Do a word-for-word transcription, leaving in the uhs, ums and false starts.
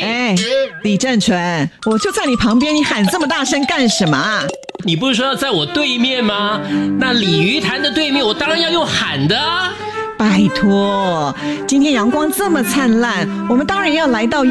哎，李正淳，我就在你旁边，你喊这么大声干什么啊？ 你不是说要在我对面吗？那鲤鱼潭的对面，我当然要用喊的啊！ 拜托，今天阳光这么灿烂，我们当然要来到